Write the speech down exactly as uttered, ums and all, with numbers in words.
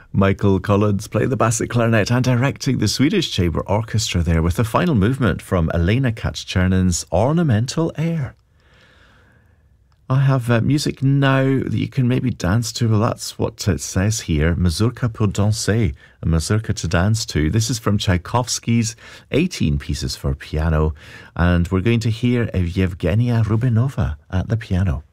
Michael Collins playing the bass clarinet and directing the Swedish Chamber Orchestra there with the final movement from Elena Katz-Chernon's Ornamental Air. I have uh, music now that you can maybe dance to. Well, that's what it says here. Mazurka pour danser, a mazurka to dance to. This is from Tchaikovsky's eighteen Pieces for Piano, and we're going to hear Yevgenia Rubinova at the piano.